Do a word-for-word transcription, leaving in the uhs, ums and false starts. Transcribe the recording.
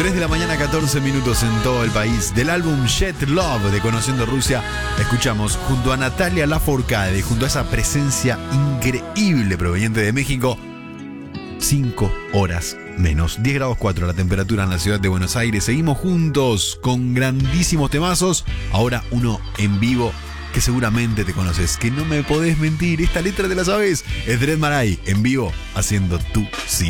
tres de la mañana, catorce minutos en todo el país. Del álbum Jet Love de Conociendo Rusia, escuchamos junto a Natalia Lafourcade, junto a esa presencia increíble proveniente de México, cinco horas menos. diez grados cuatro la temperatura en la ciudad de Buenos Aires. Seguimos juntos con grandísimos temazos. Ahora uno en vivo que seguramente te conoces, que no me podés mentir. Esta letra te la sabes. Es Dred Maray en vivo haciendo Tú Sí.